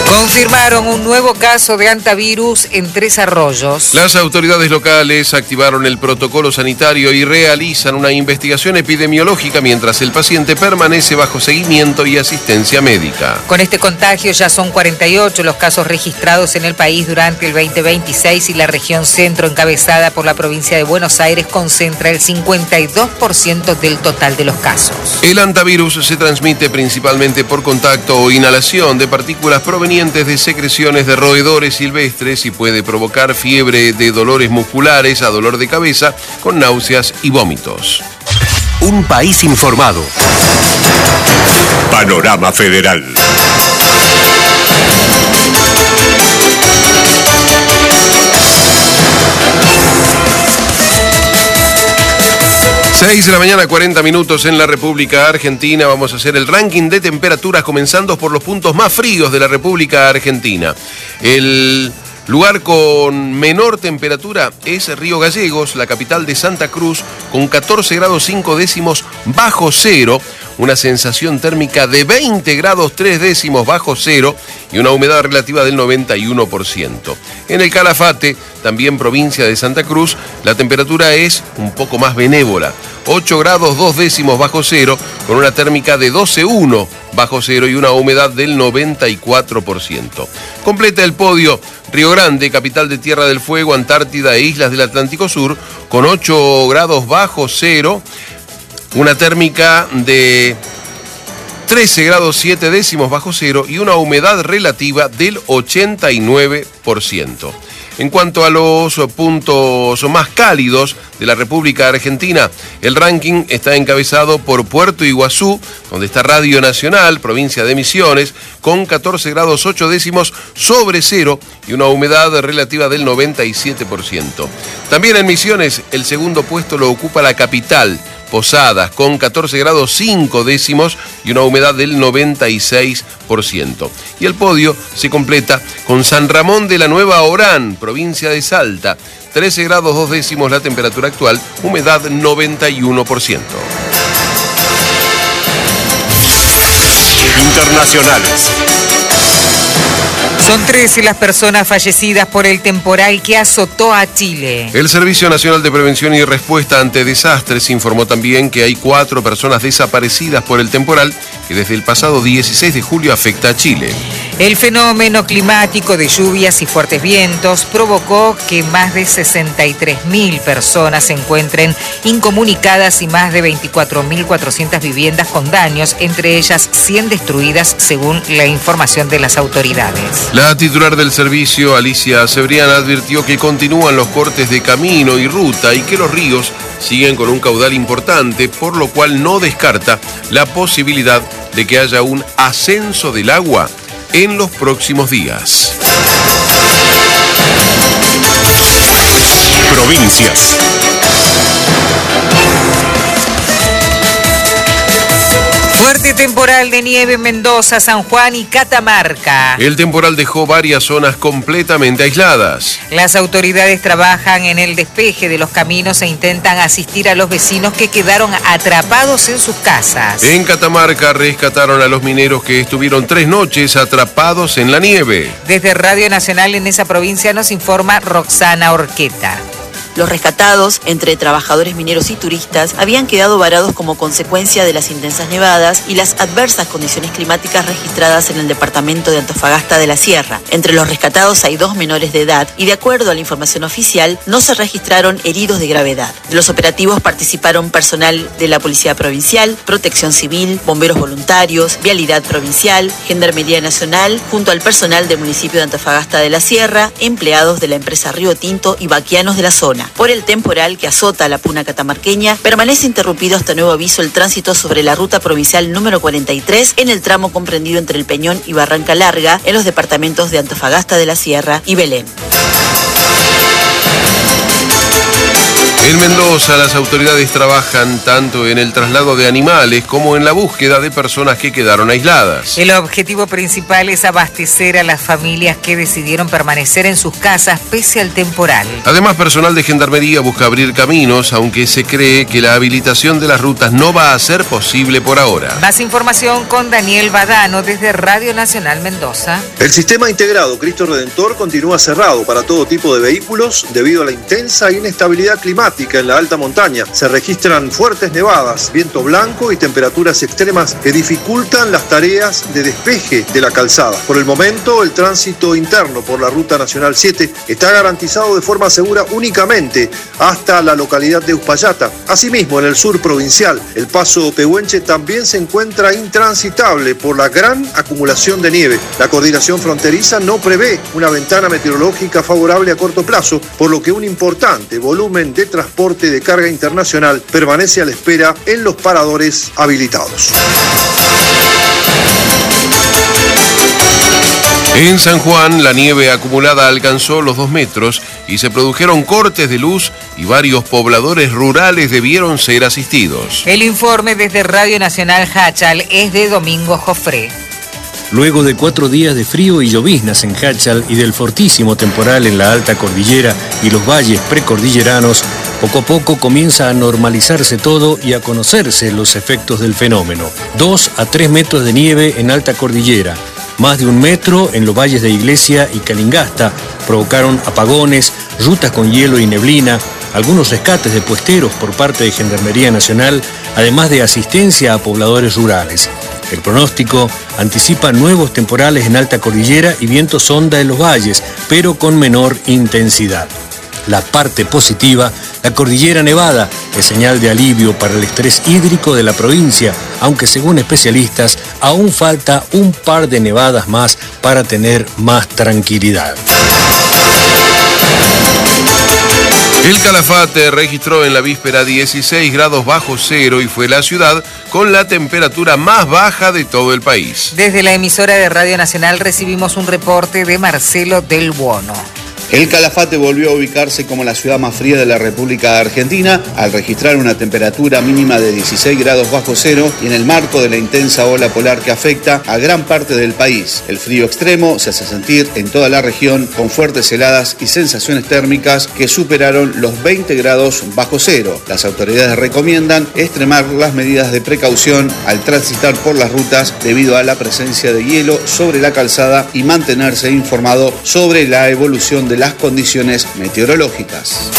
Confirmaron un nuevo caso de hantavirus en Tres Arroyos. Las autoridades locales activaron el protocolo sanitario y realizan una investigación epidemiológica mientras el paciente permanece bajo seguimiento y asistencia médica. Con este contagio ya son 48 los casos registrados en el país durante el 2026 y la región centro, encabezada por la provincia de Buenos Aires, concentra el 52% del total de los casos. El hantavirus se transmite principalmente por contacto o inhalación de partículas provenientes de secreciones de roedores silvestres y puede provocar fiebre de dolores musculares a dolor de cabeza con náuseas y vómitos. Un país informado. Panorama Federal. Seis de la mañana, 40 minutos en la República Argentina. Vamos a hacer el ranking de temperaturas, comenzando por los puntos más fríos de la República Argentina. El lugar con menor temperatura es Río Gallegos, la capital de Santa Cruz, con 14 grados 5 décimos bajo cero, una sensación térmica de 20 grados 3 décimos bajo cero y una humedad relativa del 91%. En el Calafate, también provincia de Santa Cruz, la temperatura es un poco más benévola, 8 grados 2 décimos bajo cero, con una térmica de 12,1 bajo cero y una humedad del 94%. Completa el podio Río Grande, capital de Tierra del Fuego, Antártida e Islas del Atlántico Sur, con 8 grados bajo cero, una térmica de 13 grados 7 décimos bajo cero y una humedad relativa del 89%. En cuanto a los puntos más cálidos de la República Argentina, el ranking está encabezado por Puerto Iguazú, donde está Radio Nacional, provincia de Misiones, con 14 grados 8 décimos sobre cero y una humedad relativa del 97%. También en Misiones, el segundo puesto lo ocupa la capital, Posadas, con 14 grados 5 décimos y una humedad del 96%. Y el podio se completa con San Ramón de la Nueva Orán, provincia de Salta, 13 grados 2 décimos la temperatura actual, humedad 91%. Internacionales. Son 13 las personas fallecidas por el temporal que azotó a Chile. El Servicio Nacional de Prevención y Respuesta ante Desastres informó también que hay 4 personas desaparecidas por el temporal que desde el pasado 16 de julio afecta a Chile. El fenómeno climático de lluvias y fuertes vientos provocó que más de 63.000 personas se encuentren incomunicadas y más de 24.400 viviendas con daños, entre ellas 100 destruidas según la información de las autoridades. La titular del servicio, Alicia Cebrián, advirtió que continúan los cortes de camino y ruta y que los ríos siguen con un caudal importante, por lo cual no descarta la posibilidad de que haya un ascenso del agua en los próximos días. Provincias. Fuerte temporal de nieve en Mendoza, San Juan y Catamarca. El temporal dejó varias zonas completamente aisladas. Las autoridades trabajan en el despeje de los caminos e intentan asistir a los vecinos que quedaron atrapados en sus casas. En Catamarca rescataron a los mineros que estuvieron 3 noches atrapados en la nieve. Desde Radio Nacional en esa provincia nos informa Roxana Orqueta. Los rescatados, entre trabajadores mineros y turistas, habían quedado varados como consecuencia de las intensas nevadas y las adversas condiciones climáticas registradas en el departamento de Antofagasta de la Sierra. Entre los rescatados hay 2 menores de edad y, de acuerdo a la información oficial, no se registraron heridos de gravedad. De los operativos participaron personal de la Policía Provincial, Protección Civil, Bomberos Voluntarios, Vialidad Provincial, Gendarmería Nacional, junto al personal del municipio de Antofagasta de la Sierra, empleados de la empresa Río Tinto y vaquianos de la zona. Por el temporal que azota a la puna catamarqueña, permanece interrumpido hasta nuevo aviso el tránsito sobre la ruta provincial número 43 en el tramo comprendido entre El Peñón y Barranca Larga, en los departamentos de Antofagasta de la Sierra y Belén. En Mendoza, las autoridades trabajan tanto en el traslado de animales como en la búsqueda de personas que quedaron aisladas. El objetivo principal es abastecer a las familias que decidieron permanecer en sus casas pese al temporal. Además, personal de Gendarmería busca abrir caminos, aunque se cree que la habilitación de las rutas no va a ser posible por ahora. Más información con Daniel Badano desde Radio Nacional Mendoza. El sistema integrado Cristo Redentor continúa cerrado para todo tipo de vehículos debido a la intensa inestabilidad climática en la alta montaña. Se registran fuertes nevadas, viento blanco y temperaturas extremas que dificultan las tareas de despeje de la calzada. Por el momento, el tránsito interno por la Ruta Nacional 7 está garantizado de forma segura únicamente hasta la localidad de Uspallata. Asimismo, en el sur provincial, el paso Pehuenche también se encuentra intransitable por la gran acumulación de nieve. La coordinación fronteriza no prevé una ventana meteorológica favorable a corto plazo, por lo que un importante volumen de transporte de carga internacional permanece a la espera en los paradores habilitados. En San Juan, la nieve acumulada alcanzó los 2 metros y se produjeron cortes de luz y varios pobladores rurales debieron ser asistidos. El informe desde Radio Nacional Hachal es de Domingo Jofré. Luego de 4 días de frío y lloviznas en Hachal y del fortísimo temporal en la alta cordillera y los valles precordilleranos, poco a poco comienza a normalizarse todo y a conocerse los efectos del fenómeno. 2 a 3 metros de nieve en alta cordillera, más de 1 metro en los valles de Iglesia y Calingasta, provocaron apagones, rutas con hielo y neblina, algunos rescates de puesteros por parte de Gendarmería Nacional, además de asistencia a pobladores rurales. El pronóstico anticipa nuevos temporales en alta cordillera y viento sonda en los valles, pero con menor intensidad. La parte positiva, la cordillera nevada, es señal de alivio para el estrés hídrico de la provincia, aunque según especialistas aún falta un par de nevadas más para tener más tranquilidad. El Calafate registró en la víspera 16 grados bajo cero y fue la ciudad con la temperatura más baja de todo el país. Desde la emisora de Radio Nacional recibimos un reporte de Marcelo Del Buono. El Calafate volvió a ubicarse como la ciudad más fría de la República Argentina al registrar una temperatura mínima de 16 grados bajo cero y en el marco de la intensa ola polar que afecta a gran parte del país. El frío extremo se hace sentir en toda la región con fuertes heladas y sensaciones térmicas que superaron los 20 grados bajo cero. Las autoridades recomiendan extremar las medidas de precaución al transitar por las rutas debido a la presencia de hielo sobre la calzada y mantenerse informado sobre la evolución de las condiciones meteorológicas.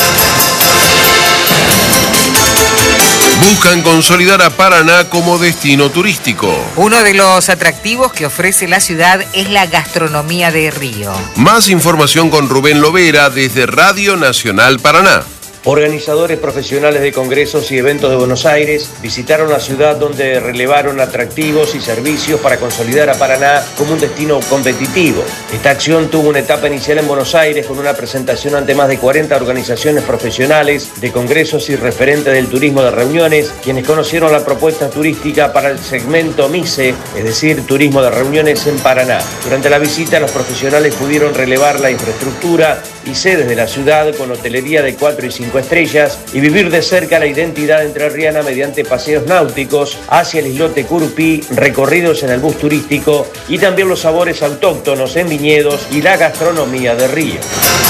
Buscan consolidar a Paraná como destino turístico. Uno de los atractivos que ofrece la ciudad es la gastronomía de Río. Más información con Rubén Lovera desde Radio Nacional Paraná. Organizadores profesionales de congresos y eventos de Buenos Aires visitaron la ciudad donde relevaron atractivos y servicios para consolidar a Paraná como un destino competitivo. Esta acción tuvo una etapa inicial en Buenos Aires con una presentación ante más de 40 organizaciones profesionales de congresos y referentes del turismo de reuniones, quienes conocieron la propuesta turística para el segmento MICE, es decir, turismo de reuniones en Paraná. Durante la visita los profesionales pudieron relevar la infraestructura y sedes de la ciudad con hotelería de 4 y 5 estrellas y vivir de cerca la identidad entrerriana mediante paseos náuticos hacia el islote Curupí, recorridos en el bus turístico y también los sabores autóctonos en viñedos y la gastronomía de Río.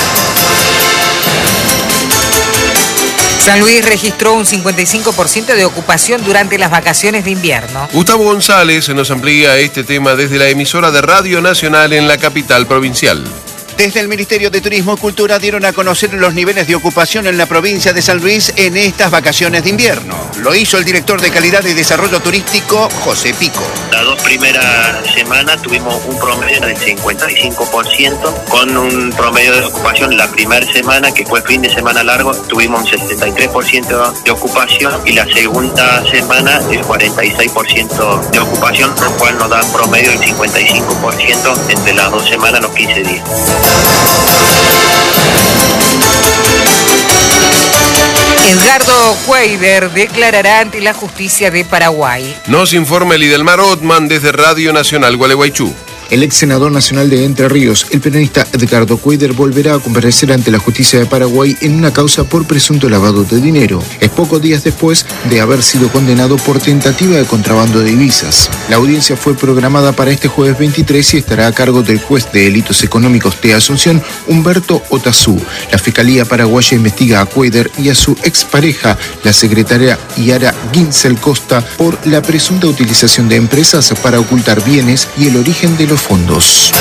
San Luis registró un 55% de ocupación durante las vacaciones de invierno. Gustavo González nos amplía este tema desde la emisora de Radio Nacional en la capital provincial. Desde el Ministerio de Turismo y Cultura dieron a conocer los niveles de ocupación en la provincia de San Luis en estas vacaciones de invierno. Lo hizo el director de Calidad y Desarrollo Turístico, José Pico. Las 2 primeras semanas tuvimos un promedio del 55%, con un promedio de ocupación la primera semana, que fue fin de semana largo, tuvimos un 73% de ocupación y la segunda semana el 46% de ocupación, lo cual nos da un promedio del 55% entre las 2 semanas, los 15 días. Edgardo Cueider declarará ante la justicia de Paraguay. Nos informa el Idelmar Otman desde Radio Nacional Gualeguaychú. El ex senador nacional de Entre Ríos, el penalista Edgardo Cuader, volverá a comparecer ante la justicia de Paraguay en una causa por presunto lavado de dinero. Es pocos días después de haber sido condenado por tentativa de contrabando de divisas. La audiencia fue programada para este jueves 23 y estará a cargo del juez de delitos económicos de Asunción, Humberto Otazú. La Fiscalía paraguaya investiga a Cuader y a su expareja, la secretaria Yara Ginsel Costa, por la presunta utilización de empresas para ocultar bienes y el origen de los fondos.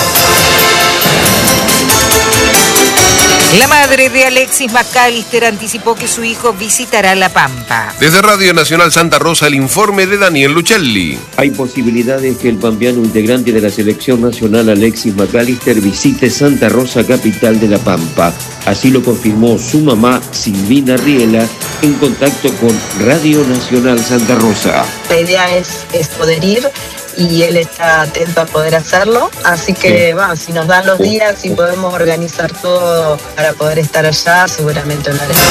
La madre de Alexis McAllister anticipó que su hijo visitará La Pampa. Desde Radio Nacional Santa Rosa, el informe de Daniel Luchelli. Hay posibilidades que el pampeano integrante de la selección nacional Alexis McAllister visite Santa Rosa, capital de La Pampa. Así lo confirmó su mamá, Silvina Riela, en contacto con Radio Nacional Santa Rosa. La idea es poder ir y él está atento a poder hacerlo, así que si nos dan los días y podemos organizar todo para poder estar allá, seguramente lo haremos.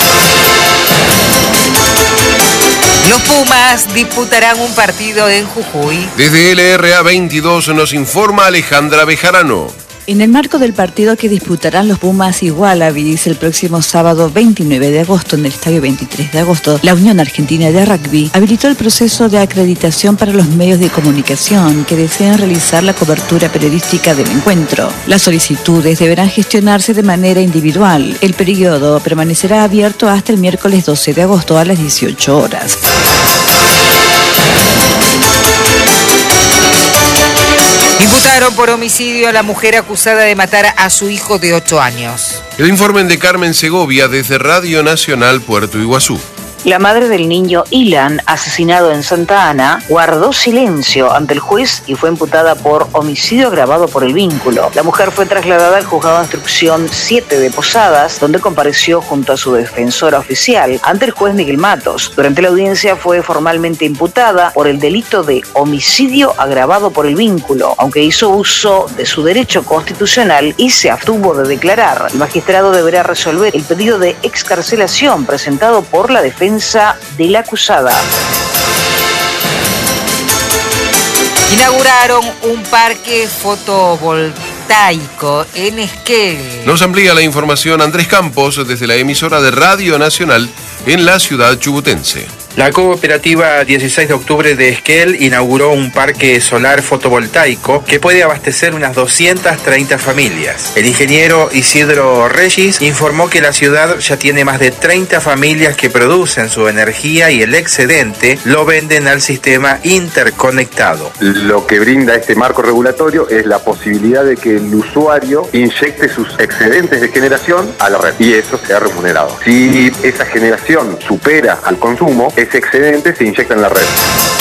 Los Pumas disputarán un partido en Jujuy. Desde LRA 22 nos informa Alejandra Bejarano. En el marco del partido que disputarán los Pumas y Wallabies el próximo sábado 29 de agosto en el estadio 23 de agosto, la Unión Argentina de Rugby habilitó el proceso de acreditación para los medios de comunicación que desean realizar la cobertura periodística del encuentro. Las solicitudes deberán gestionarse de manera individual. El periodo permanecerá abierto hasta el miércoles 12 de agosto a las 18 horas. Imputaron por homicidio a la mujer acusada de matar a su hijo de 8 años. El informe de Carmen Segovia desde Radio Nacional Puerto Iguazú. La madre del niño Ilan, asesinado en Santa Ana, guardó silencio ante el juez y fue imputada por homicidio agravado por el vínculo. La mujer fue trasladada al juzgado de instrucción 7 de Posadas, donde compareció junto a su defensora oficial ante el juez Miguel Matos. Durante la audiencia fue formalmente imputada por el delito de homicidio agravado por el vínculo, aunque hizo uso de su derecho constitucional y se abstuvo de declarar. El magistrado deberá resolver el pedido de excarcelación presentado por la defensa de la acusada. Inauguraron un parque fotovoltaico en Esquel. Nos amplía la información Andrés Campos desde la emisora de Radio Nacional en la ciudad chubutense. La cooperativa 16 de octubre de Esquel inauguró un parque solar fotovoltaico que puede abastecer unas 230 familias. El ingeniero Isidro Regis informó que la ciudad ya tiene más de 30 familias que producen su energía y el excedente lo venden al sistema interconectado. Lo que brinda este marco regulatorio es la posibilidad de que el usuario inyecte sus excedentes de generación a la red y eso sea remunerado. Si esa generación supera al consumo, ese excedente se inyecta en la red.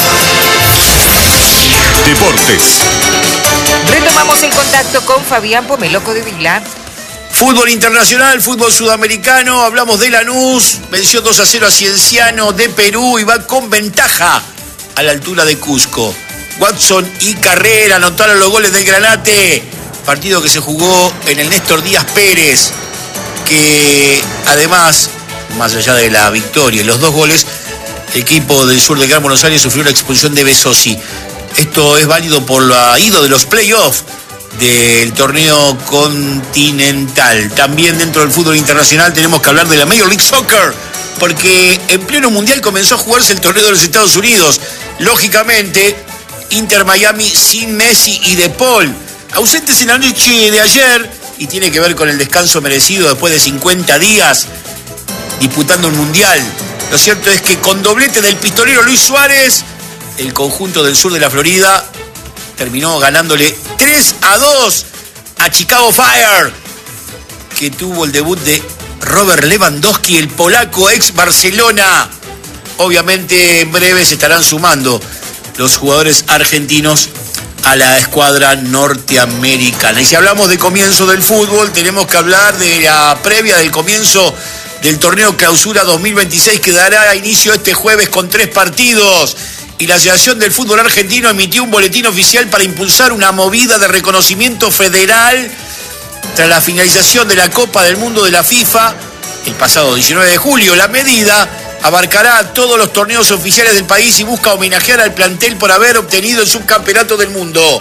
Deportes. Retomamos el contacto con Fabián Pomeloco de Vila. Fútbol internacional, fútbol sudamericano, hablamos de Lanús, venció 2-0 a Cienciano de Perú y va con ventaja a la altura de Cusco. Watson y Carrera anotaron los goles del Granate, partido que se jugó en el Néstor Díaz Pérez, que además, más allá de la victoria y los 2 goles, el equipo del sur del Gran Buenos Aires sufrió la expulsión de Besosi. Esto es válido por la ida de los playoffs del torneo continental. También dentro del fútbol internacional tenemos que hablar de la Major League Soccer, porque en pleno mundial comenzó a jugarse el torneo de los Estados Unidos. Lógicamente, Inter Miami sin Messi y De Paul, ausentes en la noche de ayer, y tiene que ver con el descanso merecido después de 50 días disputando un mundial. Lo cierto es que con doblete del pistolero Luis Suárez, el conjunto del sur de la Florida terminó ganándole 3-2 a Chicago Fire, que tuvo el debut de Robert Lewandowski, el polaco ex Barcelona. Obviamente en breve se estarán sumando los jugadores argentinos a la escuadra norteamericana. Y si hablamos de comienzo del fútbol, tenemos que hablar de la previa del comienzo del torneo Clausura 2026, que dará inicio este jueves con 3 partidos. Y la Asociación del Fútbol Argentino emitió un boletín oficial para impulsar una movida de reconocimiento federal tras la finalización de la Copa del Mundo de la FIFA el pasado 19 de julio. La medida abarcará todos los torneos oficiales del país y busca homenajear al plantel por haber obtenido el subcampeonato del mundo.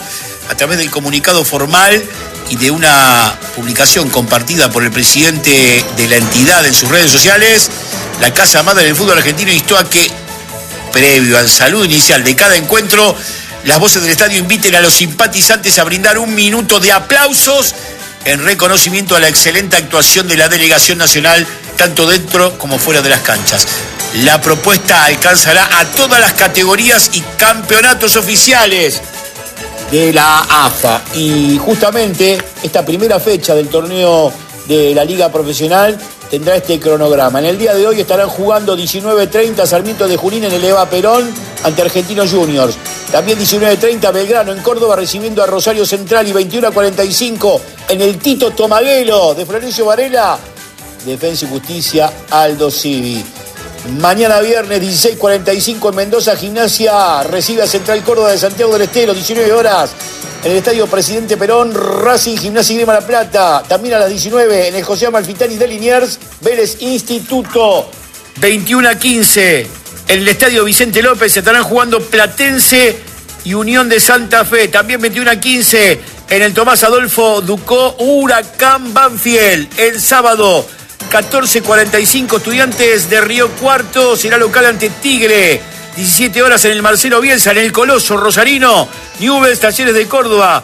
a través del comunicado formal y de una publicación compartida por el presidente de la entidad en sus redes sociales, la Casa Madre del Fútbol Argentino instó a que, previo al saludo inicial de cada encuentro, las voces del estadio inviten a los simpatizantes a brindar un minuto de aplausos en reconocimiento a la excelente actuación de la delegación nacional, tanto dentro como fuera de las canchas. La propuesta alcanzará a todas las categorías y campeonatos oficiales de la AFA. Y justamente esta primera fecha del torneo de la Liga Profesional tendrá este cronograma. En el día de hoy estarán jugando 19:30 Sarmiento de Junín en el Eva Perón ante Argentinos Juniors. También 19:30 Belgrano en Córdoba recibiendo a Rosario Central, y 21:45 en el Tito Tomaguelo de Florencio Varela, Defensa y Justicia Aldo Civi. Mañana viernes 16:45 en Mendoza, Gimnasia recibe a Central Córdoba de Santiago del Estero, 19 horas. En el Estadio Presidente Perón, Racing, Gimnasia y Grima La Plata. También a las 19 en el José Amalfitani de Liniers, Vélez Instituto. 21:15 en el Estadio Vicente López se estarán jugando Platense y Unión de Santa Fe. También 21:15 en el Tomás Adolfo Ducó, Huracán Banfield. El sábado 14:45 Estudiantes de Río Cuarto será local ante Tigre. 17 horas en el Marcelo Bielsa, en el Coloso Rosarino, Newell's Talleres de Córdoba.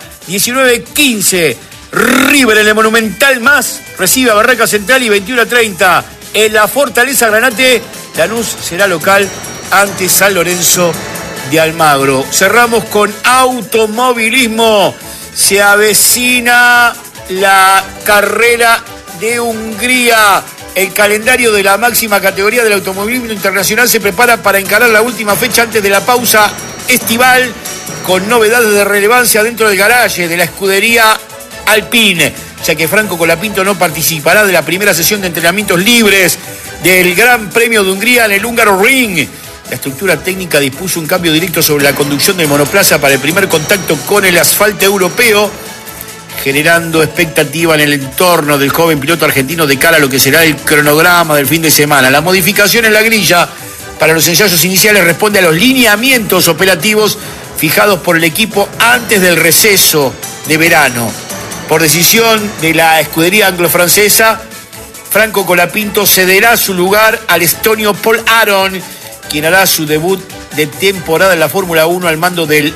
19:15 River en el Monumental Más recibe a Barraca Central, y 21:30 en la Fortaleza Granate, Lanús será local ante San Lorenzo de Almagro. Cerramos con automovilismo. Se avecina la carrera de Hungría. El calendario de la máxima categoría del automovilismo internacional se prepara para encarar la última fecha antes de la pausa estival, con novedades de relevancia dentro del garaje de la escudería Alpine, ya que Franco Colapinto no participará de la primera sesión de entrenamientos libres del Gran Premio de Hungría en el Hungaroring. La estructura técnica dispuso un cambio directo sobre la conducción del monoplaza para el primer contacto con el asfalto europeo, generando expectativa en el entorno del joven piloto argentino de cara a lo que será el cronograma del fin de semana. La modificación en la grilla para los ensayos iniciales responde a los lineamientos operativos fijados por el equipo antes del receso de verano. Por decisión de la escudería anglo-francesa, Franco Colapinto cederá su lugar al estonio Paul Aron, quien hará su debut de temporada en la Fórmula 1 al mando del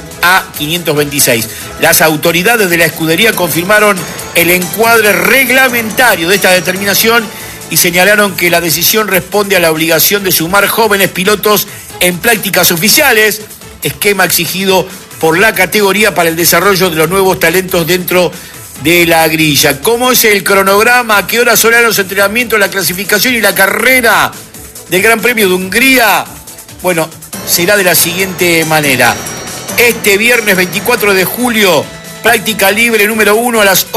A526. Las autoridades de la escudería confirmaron el encuadre reglamentario de esta determinación y señalaron que la decisión responde a la obligación de sumar jóvenes pilotos en prácticas oficiales, esquema exigido por la categoría para el desarrollo de los nuevos talentos dentro de la grilla. ¿Cómo es el cronograma? ¿A qué horas serán los entrenamientos, la clasificación y la carrera del Gran Premio de Hungría? Bueno, será de la siguiente manera. Este viernes 24 de julio, práctica libre número 1 a las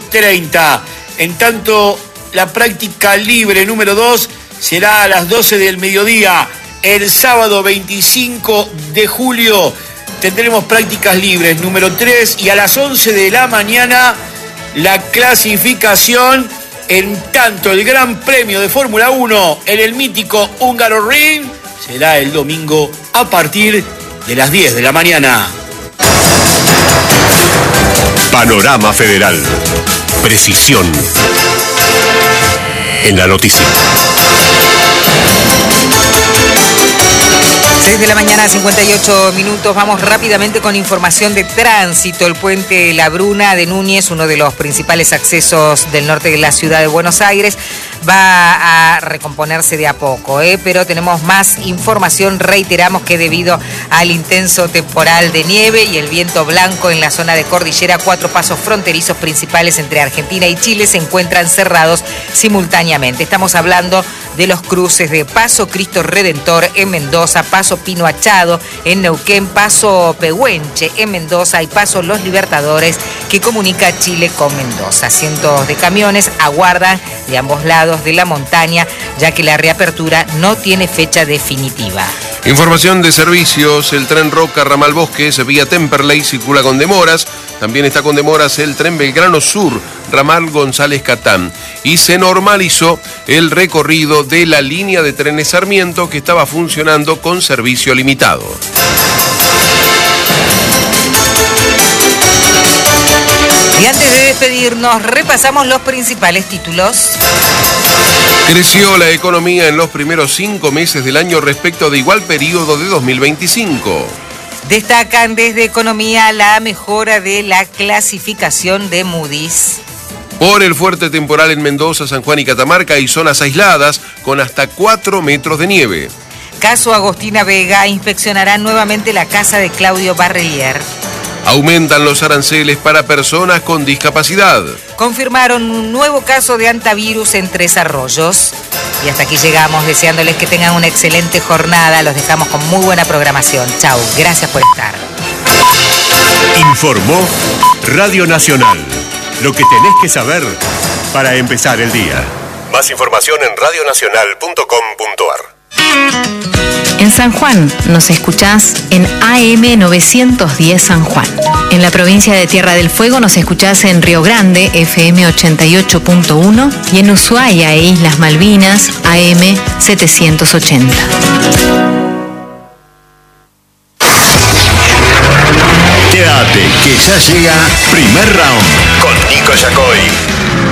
8:30. En tanto, la práctica libre número 2 será a las 12 del mediodía. El sábado 25 de julio tendremos prácticas libres número 3, y a las 11 de la mañana la clasificación. En tanto, el Gran Premio de Fórmula 1 en el mítico Hungaroring será el domingo a partir de las 10 de la mañana. Panorama Federal. Precisión en la noticia. 6 de la mañana, 58 minutos. Vamos rápidamente con información de tránsito. El puente La Bruna de Núñez, uno de los principales accesos del norte de la ciudad de Buenos Aires, va a recomponerse de a poco, pero tenemos más información. Reiteramos que debido al intenso temporal de nieve y el viento blanco en la zona de cordillera, 4 pasos fronterizos principales entre Argentina y Chile se encuentran cerrados simultáneamente. Estamos hablando de los cruces de Paso Cristo Redentor en Mendoza, Paso Pino Achado en Neuquén, Paso Pehuenche en Mendoza y Paso Los Libertadores, que comunica Chile con Mendoza. Cientos de camiones aguardan de ambos lados de la montaña, ya que la reapertura no tiene fecha definitiva. Información de servicios: el tren Roca Ramal Bosques vía Temperley circula con demoras. También está con demoras el tren Belgrano Sur Ramal González Catán. Y se normalizó el recorrido de la línea de trenes Sarmiento, que estaba funcionando con servicio limitado. Y antes de despedirnos, repasamos los principales títulos. Creció la economía en los primeros 5 meses del año respecto de igual periodo de 2025. Destacan desde Economía la mejora de la clasificación de Moody's. Por el fuerte temporal en Mendoza, San Juan y Catamarca hay zonas aisladas con hasta 4 metros de nieve. Caso Agostina Vega, inspeccionará nuevamente la casa de Claudio Barrelier. Aumentan los aranceles para personas con discapacidad. Confirmaron un nuevo caso de antivirus en Tres Arroyos. Y hasta aquí llegamos, deseándoles que tengan una excelente jornada. Los dejamos con muy buena programación. Chau, gracias por estar. Informó Radio Nacional. Lo que tenés que saber para empezar el día. Más información en radionacional.com.ar. En San Juan nos escuchás en AM 910 San Juan. En la provincia de Tierra del Fuego nos escuchás en Río Grande, FM 88.1, y en Ushuaia e Islas Malvinas, AM 780. Quédate, que ya llega Primer Round con Nico Yacoy.